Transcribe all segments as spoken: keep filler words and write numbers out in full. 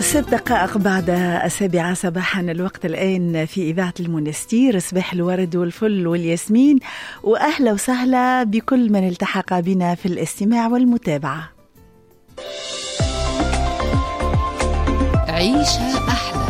ست دقائق بعد السابعة صباحا، الوقت الآن في إذاعة المنستير. صباح الورد والفل والياسمين، وأهلا وسهلا بكل من التحق بنا في الاستماع والمتابعة. عيشها أحلى.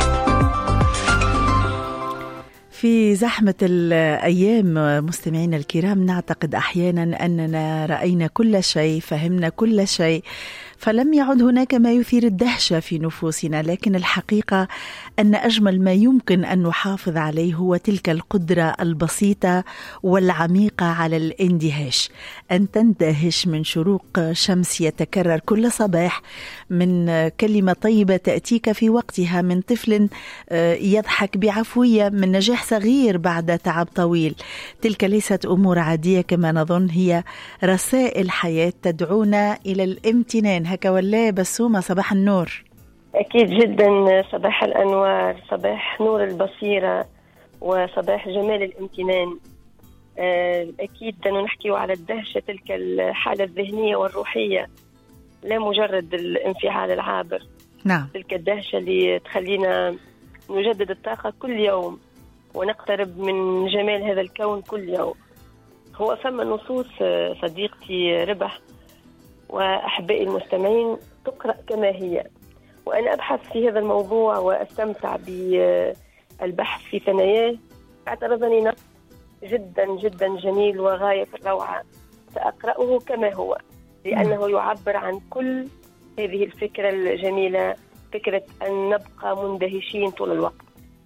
في زحمة الأيام مستمعينا الكرام، نعتقد أحيانا أننا رأينا كل شيء، فهمنا كل شيء، فلم يعد هناك ما يثير الدهشة في نفوسنا. لكن الحقيقة أن أجمل ما يمكن أن نحافظ عليه هو تلك القدرة البسيطة والعميقة على الاندهاش، أن تندهش من شروق شمس يتكرر كل صباح، من كلمة طيبة تأتيك في وقتها، من طفل يضحك بعفوية، من نجاح صغير بعد تعب طويل. تلك ليست أمور عادية كما نظن، هي رسائل حياة تدعونا إلى الامتنان. هكا ولا بسومة؟ صباح النور. أكيد جدا، صباح الأنوار، صباح نور البصيرة، وصباح جمال الامتنان. أكيد نحكي على الدهشة، تلك الحالة الذهنية والروحية، لا مجرد الانفعال العابر. نعم. تلك الدهشة اللي تخلينا نجدد الطاقة كل يوم ونقترب من جمال هذا الكون كل يوم. هو فما نصوص صديقتي ربح وأحبائي المستمعين تقرأ كما هي، وأنا أبحث في هذا الموضوع وأستمتع بالبحث في ثناياه. اعترضني نص جدا جدا جميل وغاية في الروعة، سأقرأه كما هو لأنه يعبر عن كل هذه الفكرة الجميلة، فكرة أن نبقى مندهشين طول الوقت.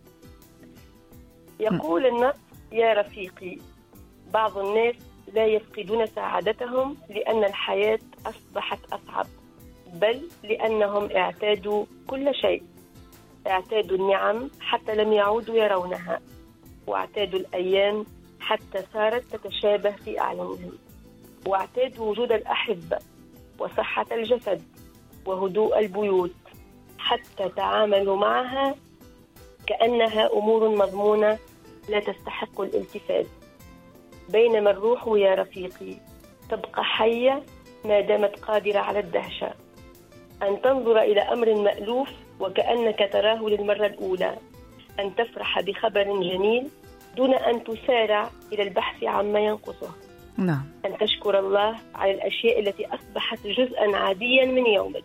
يقول النص: يا رفيقي، بعض الناس لا يفقدون سعادتهم لأن الحياة أصبحت أصعب، بل لأنهم اعتادوا كل شيء. اعتادوا النعم حتى لم يعودوا يرونها، واعتادوا الأيام حتى صارت تتشابه في أعينهم، واعتادوا وجود الأحبة وصحة الجسد وهدوء البيوت، حتى تعاملوا معها كأنها أمور مضمونة لا تستحق الالتفات. بينما الروح يا رفيقي تبقى حية ما دامت قادرة على الدهشة، أن تنظر إلى أمر مألوف وكأنك تراه للمرة الأولى، أن تفرح بخبر جميل دون أن تسارع إلى البحث عما ينقصه. نعم. أن تشكر الله على الأشياء التي أصبحت جزءا عاديا من يومك.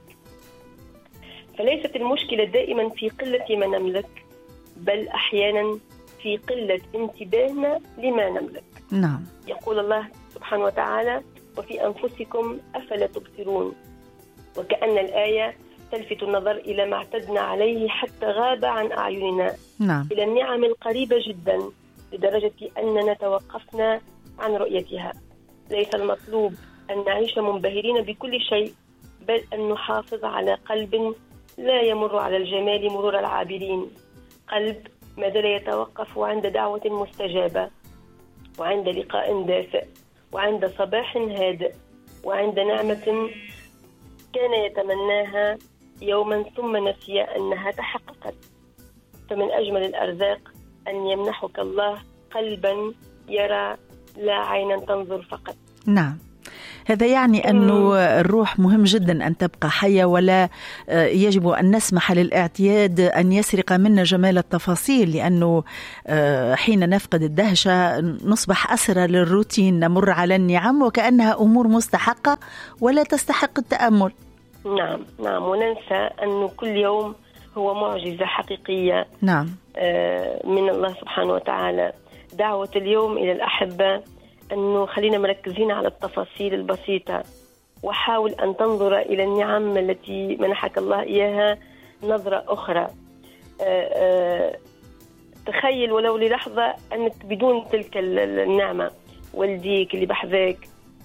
فليست المشكلة دائما في قلة ما نملك، بل أحيانا في قلة انتباهنا لما نملك. نعم. يقول الله سبحانه وتعالى: وفي أنفسكم أفلا تبصرون. وكأن الآية تلفت النظر إلى ما اعتدنا عليه حتى غاب عن أعيننا. نعم. إلى النعم القريبة جدا لدرجة أننا توقفنا عن رؤيتها. ليس المطلوب أن نعيش منبهرين بكل شيء، بل أن نحافظ على قلب لا يمر على الجمال مرور العابرين، قلب ما زال يتوقف عند دعوة مستجابة، وعند لقاء دافئ، وعند صباح هادئ، وعند نعمة كان يتمناها يوما ثم نسي أنها تحققت. فمن أجمل الأرزاق أن يمنحك الله قلبا يرى لا عينا تنظر فقط. نعم. هذا يعني أنه الروح مهم جدا أن تبقى حية، ولا يجب أن نسمح للاعتياد أن يسرق منا جمال التفاصيل، لأنه حين نفقد الدهشة نصبح أسرى للروتين، نمر على النعم وكأنها أمور مستحقة ولا تستحق التأمل. نعم نعم، وننسى أنه كل يوم هو معجزة حقيقية. نعم. من الله سبحانه وتعالى. دعوة اليوم إلى الأحبة أنه خلينا مركزين على التفاصيل البسيطة، وحاول أن تنظر إلى النعم التي منحك الله إياها نظرة أخرى. آآ آآ تخيل ولو للحظة أنك بدون تلك النعمة، والديك اللي بحذاك،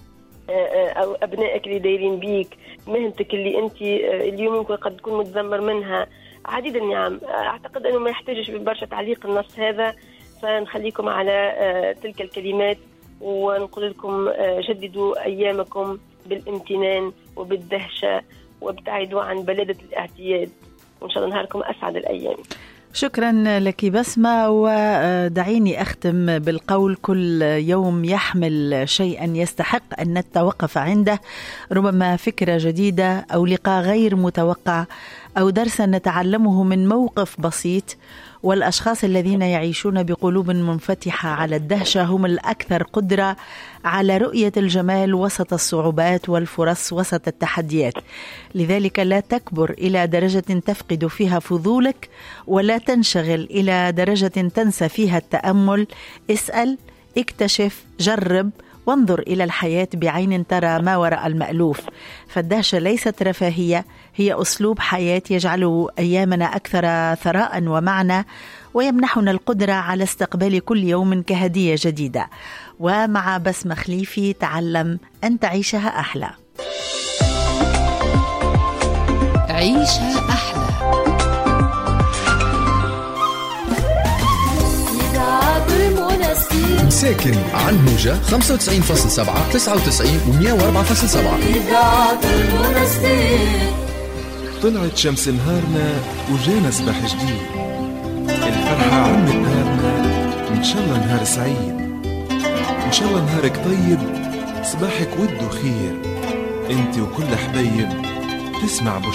أو أبنائك اللي دايرين بيك، مهنتك اللي أنت اليوم ممكن قد تكون متذمر منها، عديد النعم. أعتقد أنه ما يحتاجش برشا تعليق النص هذا، فنخليكم على تلك الكلمات ونقول لكم جددوا أيامكم بالامتنان وبالدهشة، وابتعدوا عن بلادة الاعتياد، وإن شاء الله نهاركم أسعد الأيام. شكرا لك بسمة، ودعيني أختم بالقول: كل يوم يحمل شيئا يستحق أن نتوقف عنده، ربما فكرة جديدة أو لقاء غير متوقع أو درسا نتعلمه من موقف بسيط. والأشخاص الذين يعيشون بقلوب منفتحة على الدهشة هم الأكثر قدرة على رؤية الجمال وسط الصعوبات والفرص وسط التحديات. لذلك لا تكبر إلى درجة تفقد فيها فضولك، ولا تنشغل إلى درجة تنسى فيها التأمل. اسأل، اكتشف، جرب، وانظر إلى الحياة بعين ترى ما وراء المألوف. فالدهشة ليست رفاهية، هي أسلوب حياة يجعل أيامنا أكثر ثراء ومعنى، ويمنحنا القدرة على استقبال كل يوم كهدية جديدة. ومع بسمة خليفي تعلم أن تعيشها أحلى. عيشها أحلى. ساكن عن موجة خمسة وتسعين فاصلة سبعة تسعة وتسعين ومية وأربعة فاصلة سبعة. طلعت شمس نهارنا وجانا صباح جديد، الفرحة عمت نهارنا، إن شاء الله نهار سعيد، إن شاء الله نهارك طيب، صباحك ود وخير، انت وكل حبايب تسمع